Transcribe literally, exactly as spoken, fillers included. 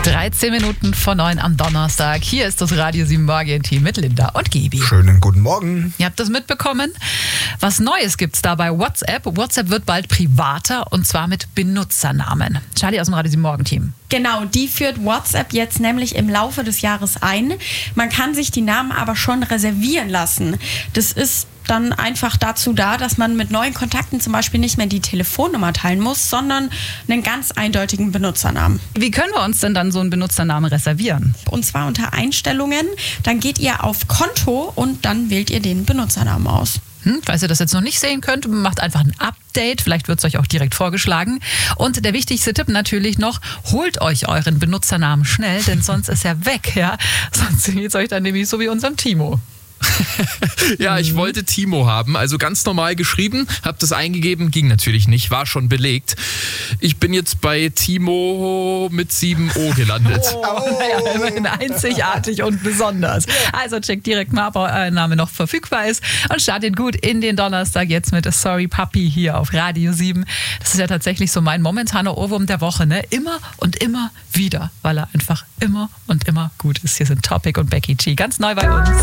dreizehn Minuten vor neun am Donnerstag. Hier ist das Radio sieben Morgen-Team mit Linda und Gibi. Schönen guten Morgen. Ihr habt das mitbekommen? Was Neues gibt's da bei WhatsApp. WhatsApp wird bald privater und zwar mit Benutzernamen. Charlie aus dem Radio sieben Morgen-Team. Genau, die führt WhatsApp jetzt nämlich im Laufe des Jahres ein. Man kann sich die Namen aber schon reservieren lassen. Das ist dann einfach dazu da, dass man mit neuen Kontakten zum Beispiel nicht mehr die Telefonnummer teilen muss, sondern einen ganz eindeutigen Benutzernamen. Wie können wir uns denn dann so einen Benutzernamen reservieren? Und zwar unter Einstellungen. Dann geht ihr auf Konto und dann wählt ihr den Benutzernamen aus. Hm, falls ihr das jetzt noch nicht sehen könnt, macht einfach ein Update. Vielleicht wird es euch auch direkt vorgeschlagen. Und der wichtigste Tipp natürlich noch, holt euch euren Benutzernamen schnell, denn sonst ist er weg. Ja? Sonst geht es euch dann nämlich so wie unserem Timo. Ja, ich wollte Timo haben, also ganz normal geschrieben, habe das eingegeben, ging natürlich nicht, war schon belegt. Ich bin jetzt bei Timo mit sieben O gelandet. Oh, ja, immerhin einzigartig und besonders. Also checkt direkt mal, ob euer Name noch verfügbar ist und startet gut in den Donnerstag jetzt mit Sorry Puppy hier auf Radio sieben. Das ist ja tatsächlich so mein momentaner Ohrwurm der Woche, ne? Immer und immer wieder, weil er einfach immer und immer gut ist. Hier sind Topic und Becky G, ganz neu bei uns.